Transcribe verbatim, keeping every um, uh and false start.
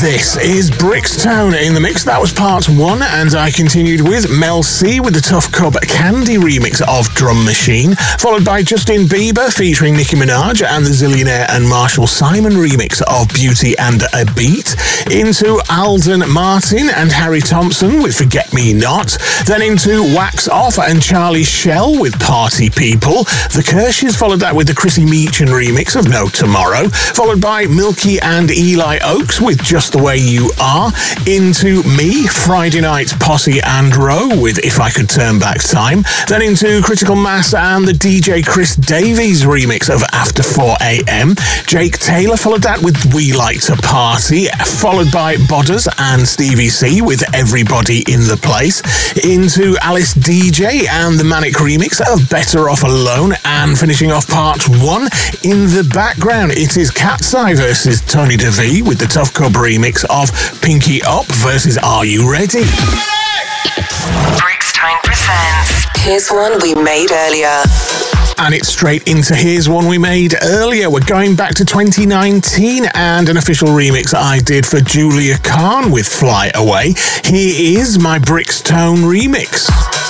This is Brixton in the mix. That was part one, and I continued with Mel C with the Tough Cub Candy remix of Drum Machine, followed by Justin Bieber featuring Nicki Minaj and the Zillionaire and Marshall Simon remix of Beauty and a Beat, into Alden Martin and Harry Thompson with Forget Me Not, then into Wax Off and Charlie Shell with Party People. The Kirsches followed that with the Chrissy Meechan remix of No Tomorrow, followed by Milky and Eli Oaks with Just the Way You Are, into Me, Friday Night Posse and Row with If I Could Turn Back Time, then into Critical Mass and the D J Chris Davies remix of After four a.m. Jake Taylor followed that with We Like to Party, followed by Bodders and Stevie C with Everybody in the Place, into Alice D J and the Manic remix of Better Off Alone, and finishing off part one, in the background it is Cat's Eye versus Tony DeVee with the Tough Cub remix of Pinky Up versus Are You Ready? Brixton presents Here's One We Made Earlier. And it's straight into Here's One We Made Earlier. We're going back to twenty nineteen and an official remix I did for Julia Kahn with Fly Away. Here is my Brixton remix.